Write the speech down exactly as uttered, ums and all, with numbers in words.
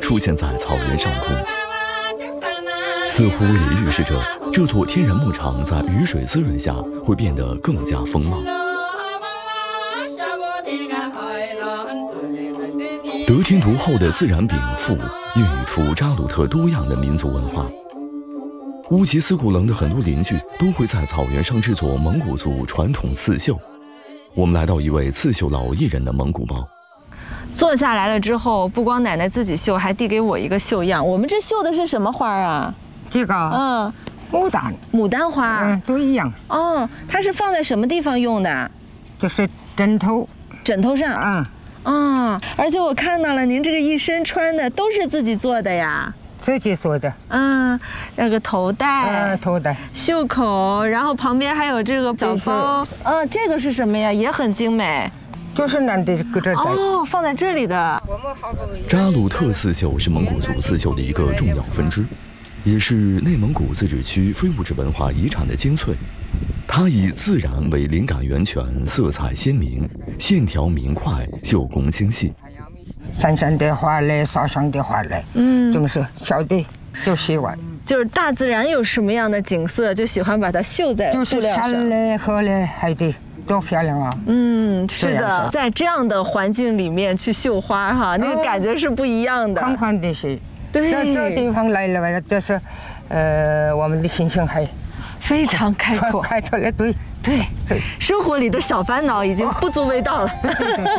出现在草原上空，似乎也预示着这座天然牧场在雨水滋润下会变得更加丰茂。得天独厚的自然禀赋，孕育出扎鲁特多样的民族文化。乌吉斯古棱的很多邻居都会在草原上制作蒙古族传统刺绣。我们来到一位刺绣老艺人的蒙古包。 坐下来了之后，不光奶奶自己绣，还递给我一个绣样。我们这绣的是什么花啊？ 这个，嗯，牡丹， 牡丹花， 嗯，都一样。 哦，它是放在什么地方用的？ 就是枕头， 枕头上。 嗯， 啊，而且我看到了您这个一身穿的都是自己做的呀。 自己做的。 嗯，那个头带， 嗯，头带， 袖口，然后旁边还有这个小包。嗯，这个是什么呀？也很精美。 就是那的搁这带。 哦，放在这里的。 扎鲁特刺绣是蒙古族刺绣的一个重要分支，也是内蒙古自治区非物质文化遗产的精粹。它以自然为灵感源泉，色彩鲜明，线条明快，绣工精细。 山上的花嘞，沙上的花嘞，嗯，就是小的就喜欢。 就是大自然有什么样的景色，就喜欢把它绣在布料上。 就是山嘞、河嘞、海的。多漂亮啊！ 嗯，是的，在这样的环境里面去绣花哈，那个感觉是不一样的。 宽宽的是， 对， 这这地方来了吧，就是，呃，我们的心情还非常开阔， 开阔了，对对对，生活里的小烦恼已经不足为道了。